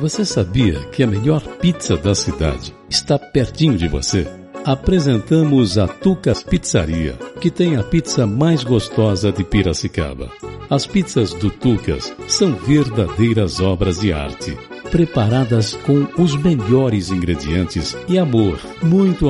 Você sabia que a melhor pizza da cidade está pertinho de você? Apresentamos a Tucas Pizzaria, que tem a pizza mais gostosa de Piracicaba. As pizzas do Tucas são verdadeiras obras de arte, preparadas com os melhores ingredientes e amor, muito